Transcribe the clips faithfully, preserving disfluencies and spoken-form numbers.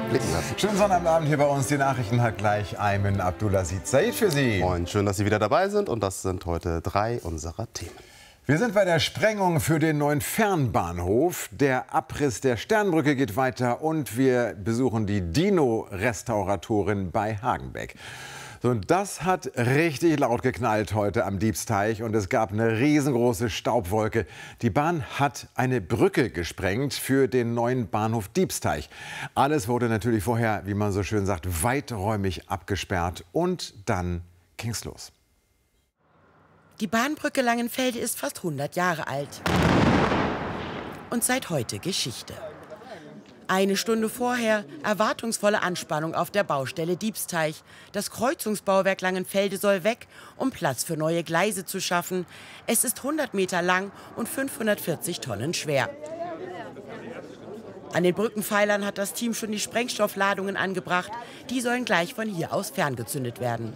blicken lassen. Schönen Sonnabend hier bei uns. Die Nachrichten hat gleich Ayman Abdulaziz Said für Sie. Moin, schön, dass Sie wieder dabei sind. Und das sind heute drei unserer Themen. Wir sind bei der Sprengung für den neuen Fernbahnhof. Der Abriss der Sternbrücke geht weiter und wir besuchen die Dino-Restauratorin bei Hagenbeck. So, und das hat richtig laut geknallt heute am Diebsteich und es gab eine riesengroße Staubwolke. Die Bahn hat eine Brücke gesprengt für den neuen Bahnhof Diebsteich. Alles wurde natürlich vorher, wie man so schön sagt, weiträumig abgesperrt und dann ging's los. Die Bahnbrücke Langenfelde ist fast hundert Jahre alt und seit heute Geschichte. Eine Stunde vorher erwartungsvolle Anspannung auf der Baustelle Diebsteich. Das Kreuzungsbauwerk Langenfelde soll weg, um Platz für neue Gleise zu schaffen. Es ist hundert Meter lang und fünfhundertvierzig Tonnen schwer. An den Brückenpfeilern hat das Team schon die Sprengstoffladungen angebracht. Die sollen gleich von hier aus ferngezündet werden.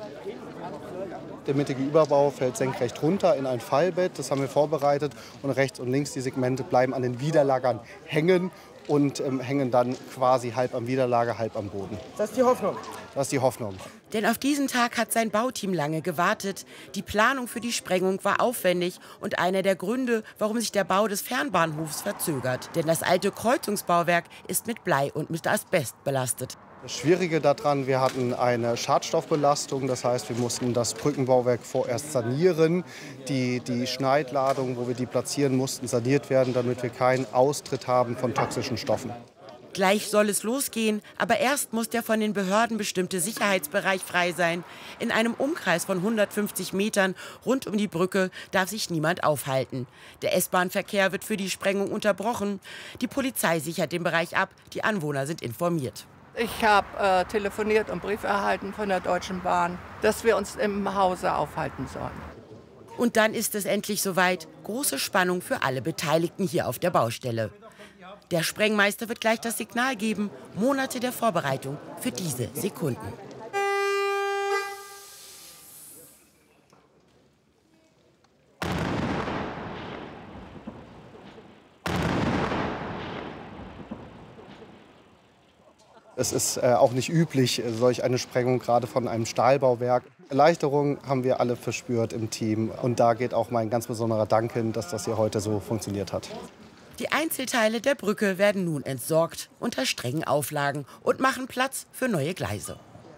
Der mittige Überbau fällt senkrecht runter in ein Fallbett. Das haben wir vorbereitet. Und rechts und links die Segmente bleiben an den Widerlagern hängen und ähm, hängen dann quasi halb am Widerlager, halb am Boden. Das ist die Hoffnung. Das ist die Hoffnung. Denn auf diesen Tag hat sein Bauteam lange gewartet. Die Planung für die Sprengung war aufwendig und einer der Gründe, warum sich der Bau des Fernbahnhofs verzögert. Denn das alte Kreuzungsbauwerk ist mit Blei und mit Asbest belastet. Das Schwierige daran, wir hatten eine Schadstoffbelastung. Das heißt, wir mussten das Brückenbauwerk vorerst sanieren. Die, die Schneidladung, wo wir die platzieren mussten, saniert werden, damit wir keinen Austritt haben von toxischen Stoffen. Gleich soll es losgehen, aber erst muss der von den Behörden bestimmte Sicherheitsbereich frei sein. In einem Umkreis von hundertfünfzig Metern rund um die Brücke darf sich niemand aufhalten. Der S-Bahn-Verkehr wird für die Sprengung unterbrochen. Die Polizei sichert den Bereich ab, die Anwohner sind informiert. Ich habe äh, telefoniert und Brief erhalten von der Deutschen Bahn, dass wir uns im Hause aufhalten sollen. Und dann ist es endlich soweit. Große Spannung für alle Beteiligten hier auf der Baustelle. Der Sprengmeister wird gleich das Signal geben. Monate der Vorbereitung für diese Sekunden. Es ist äh, auch nicht üblich, äh, solch eine Sprengung, gerade von einem Stahlbauwerk. Erleichterung haben wir alle verspürt im Team. Und da geht auch mein ganz besonderer Dank hin, dass das hier heute so funktioniert hat. Die Einzelteile der Brücke werden nun entsorgt unter strengen Auflagen und machen Platz für neue Gleise.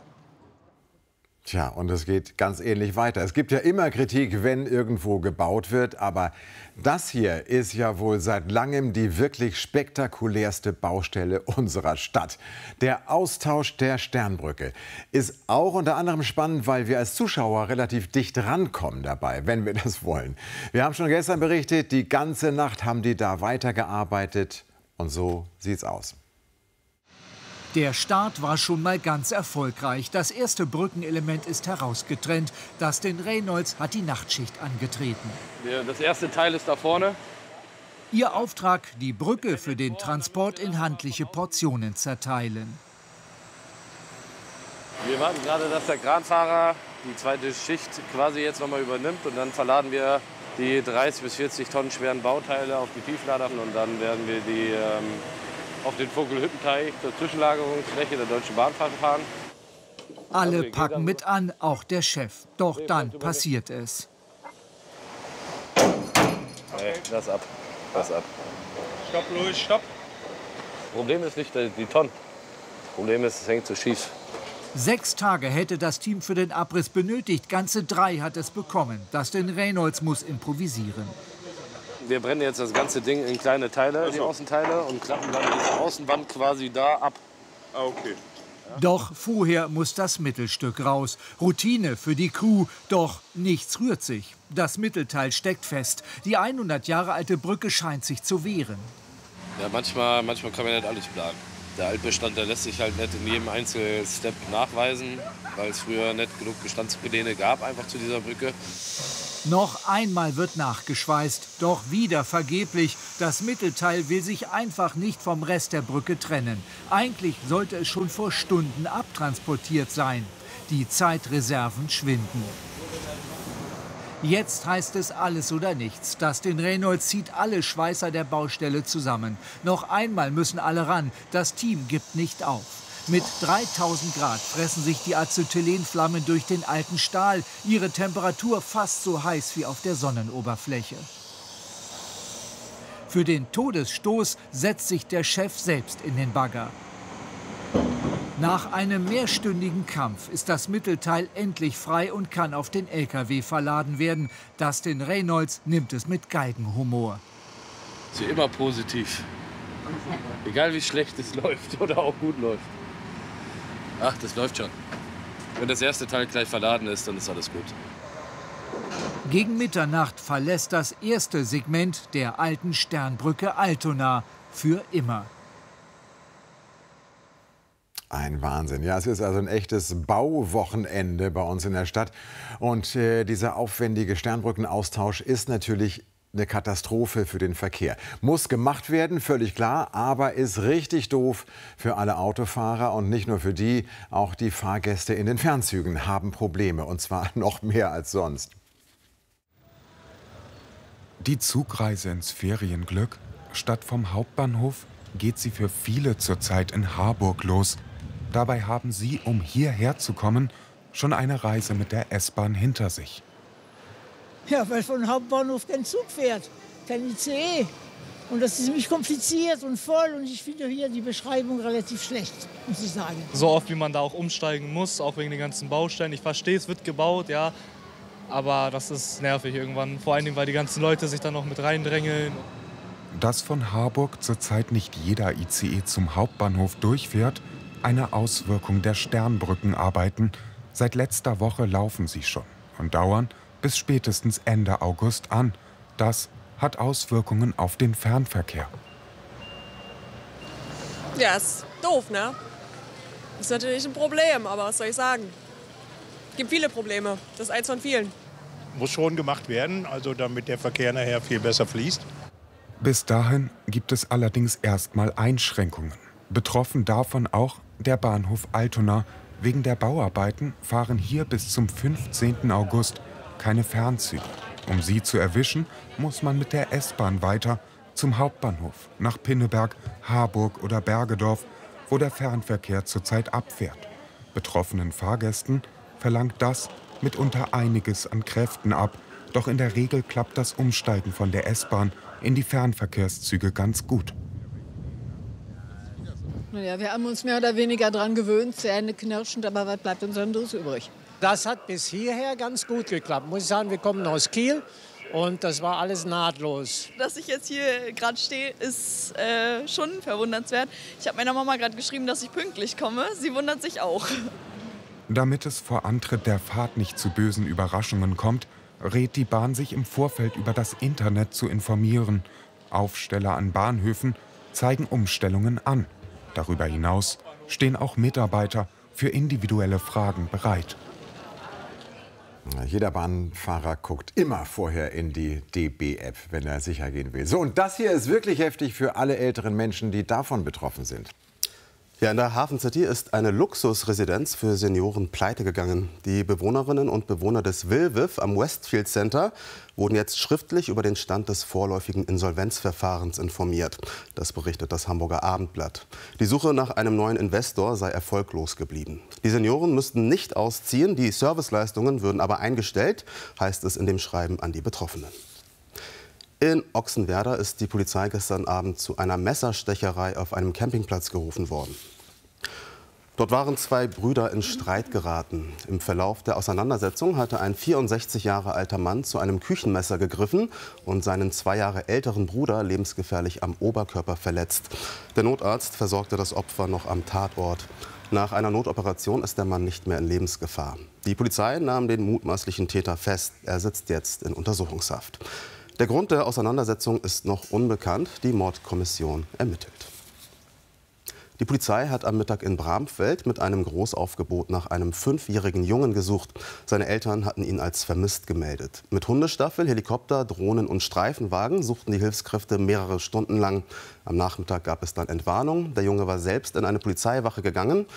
Tja, und es geht ganz ähnlich weiter. Es gibt ja immer Kritik, wenn irgendwo gebaut wird. Aber das hier ist ja wohl seit langem die wirklich spektakulärste Baustelle unserer Stadt. Der Austausch der Sternbrücke ist auch unter anderem spannend, weil wir als Zuschauer relativ dicht rankommen dabei, wenn wir das wollen. Wir haben schon gestern berichtet, die ganze Nacht haben die da weitergearbeitet. Und so sieht's aus. Der Start war schon mal ganz erfolgreich. Das erste Brückenelement ist herausgetrennt. Dustin Reynolds hat die Nachtschicht angetreten. Ja, das erste Teil ist da vorne. Ihr Auftrag, die Brücke für den Transport in handliche Portionen zerteilen. Wir warten gerade, dass der Kranfahrer die zweite Schicht quasi jetzt noch mal übernimmt. Und dann verladen wir die dreißig bis vierzig Tonnen schweren Bauteile auf die Tieflader. Und dann werden wir die ähm, auf den Vogelhüttenteich zur Zwischenlagerungsfläche der Deutschen Bahn fahren. Alle packen mit an, auch der Chef. Doch dann passiert es. Nee, lass ab. Lass ab. Stopp, Louis, stopp. Problem ist nicht die Tonnen. Problem ist, es hängt zu schief. Sechs Tage hätte das Team für den Abriss benötigt. Ganze drei hat es bekommen. Dustin Reynolds muss improvisieren. Wir brennen jetzt das ganze Ding in kleine Teile, die Außenteile, und klappen dann die Außenwand quasi da ab. Ah, okay. Doch vorher muss das Mittelstück raus. Routine für die Crew, doch nichts rührt sich. Das Mittelteil steckt fest. Die hundert Jahre alte Brücke scheint sich zu wehren. Ja, manchmal, manchmal kann man nicht alles planen. Der Altbestand, der lässt sich halt nicht in jedem Einzelstep nachweisen, weil es früher nicht genug Bestandspläne gab einfach zu dieser Brücke. Noch einmal wird nachgeschweißt, doch wieder vergeblich. Das Mittelteil will sich einfach nicht vom Rest der Brücke trennen. Eigentlich sollte es schon vor Stunden abtransportiert sein. Die Zeitreserven schwinden. Jetzt heißt es alles oder nichts. Dustin Reynolds zieht alle Schweißer der Baustelle zusammen. Noch einmal müssen alle ran. Das Team gibt nicht auf. Mit dreitausend Grad fressen sich die Acetylenflammen durch den alten Stahl. Ihre Temperatur fast so heiß wie auf der Sonnenoberfläche. Für den Todesstoß setzt sich der Chef selbst in den Bagger. Nach einem mehrstündigen Kampf ist das Mittelteil endlich frei und kann auf den L K W verladen werden. Dustin Reynolds nimmt es mit Galgenhumor. Sie immer positiv. Egal wie schlecht es läuft oder auch gut läuft. Ach, das läuft schon. Wenn das erste Teil gleich verladen ist, dann ist alles gut. Gegen Mitternacht verlässt das erste Segment der alten Sternbrücke Altona für immer. Ein Wahnsinn. Ja, es ist also ein echtes Bauwochenende bei uns in der Stadt. Und äh, dieser aufwendige Sternbrückenaustausch ist natürlich eine Katastrophe für den Verkehr. Muss gemacht werden, völlig klar, aber ist richtig doof für alle Autofahrer und nicht nur für die. Auch die Fahrgäste in den Fernzügen haben Probleme, und zwar noch mehr als sonst. Die Zugreise ins Ferienglück. Statt vom Hauptbahnhof geht sie für viele zurzeit in Harburg los. Dabei haben sie, um hierher zu kommen, schon eine Reise mit der S-Bahn hinter sich. Ja, weil von Hauptbahnhof kein Zug fährt, kein I C E. Und das ist ziemlich kompliziert und voll. Und ich finde hier die Beschreibung relativ schlecht, muss ich sagen. So oft, wie man da auch umsteigen muss, auch wegen den ganzen Baustellen. Ich verstehe, es wird gebaut, ja. Aber das ist nervig irgendwann. Vor allem, weil die ganzen Leute sich da noch mit reindrängeln. Dass von Harburg zurzeit nicht jeder I C E zum Hauptbahnhof durchfährt, eine Auswirkung der Sternbrückenarbeiten. Seit letzter Woche laufen sie schon und dauern bis spätestens Ende August an. Das hat Auswirkungen auf den Fernverkehr. Ja, ist doof, ne? Ist natürlich ein Problem, aber was soll ich sagen? Es gibt viele Probleme. Das ist eins von vielen. Muss schon gemacht werden, also damit der Verkehr nachher viel besser fließt. Bis dahin gibt es allerdings erstmal Einschränkungen. Betroffen davon auch der Bahnhof Altona. Wegen der Bauarbeiten fahren hier bis zum fünfzehnten August keine Fernzüge. Um sie zu erwischen, muss man mit der S-Bahn weiter zum Hauptbahnhof, nach Pinneberg, Harburg oder Bergedorf, wo der Fernverkehr zurzeit abfährt. Betroffenen Fahrgästen verlangt das mitunter einiges an Kräften ab. Doch in der Regel klappt das Umsteigen von der S-Bahn in die Fernverkehrszüge ganz gut. Naja, wir haben uns mehr oder weniger daran gewöhnt, zähneknirschend, aber was bleibt uns anderes übrig? Das hat bis hierher ganz gut geklappt. Muss ich sagen, wir kommen aus Kiel und das war alles nahtlos. Dass ich jetzt hier gerade stehe, ist äh, schon verwundernswert. Ich habe meiner Mama gerade geschrieben, dass ich pünktlich komme. Sie wundert sich auch. Damit es vor Antritt der Fahrt nicht zu bösen Überraschungen kommt, rät die Bahn, sich im Vorfeld über das Internet zu informieren. Aufsteller an Bahnhöfen zeigen Umstellungen an. Darüber hinaus stehen auch Mitarbeiter für individuelle Fragen bereit. Jeder Bahnfahrer guckt immer vorher in die D B-App, wenn er sicher gehen will. So, und das hier ist wirklich heftig für alle älteren Menschen, die davon betroffen sind. Ja, in der Hafen City ist eine Luxusresidenz für Senioren pleite gegangen. Die Bewohnerinnen und Bewohner des Wilwiv am Westfield Center wurden jetzt schriftlich über den Stand des vorläufigen Insolvenzverfahrens informiert. Das berichtet das Hamburger Abendblatt. Die Suche nach einem neuen Investor sei erfolglos geblieben. Die Senioren müssten nicht ausziehen, die Serviceleistungen würden aber eingestellt, heißt es in dem Schreiben an die Betroffenen. In Ochsenwerder ist die Polizei gestern Abend zu einer Messerstecherei auf einem Campingplatz gerufen worden. Dort waren zwei Brüder in Streit geraten. Im Verlauf der Auseinandersetzung hatte ein vierundsechzig Jahre alter Mann zu einem Küchenmesser gegriffen und seinen zwei Jahre älteren Bruder lebensgefährlich am Oberkörper verletzt. Der Notarzt versorgte das Opfer noch am Tatort. Nach einer Notoperation ist der Mann nicht mehr in Lebensgefahr. Die Polizei nahm den mutmaßlichen Täter fest. Er sitzt jetzt in Untersuchungshaft. Der Grund der Auseinandersetzung ist noch unbekannt. Die Mordkommission ermittelt. Die Polizei hat am Mittag in Bramfeld mit einem Großaufgebot nach einem fünfjährigen Jungen gesucht. Seine Eltern hatten ihn als vermisst gemeldet. Mit Hundestaffel, Helikopter, Drohnen und Streifenwagen suchten die Hilfskräfte mehrere Stunden lang. Am Nachmittag gab es dann Entwarnung. Der Junge war selbst in eine Polizeiwache gegangen.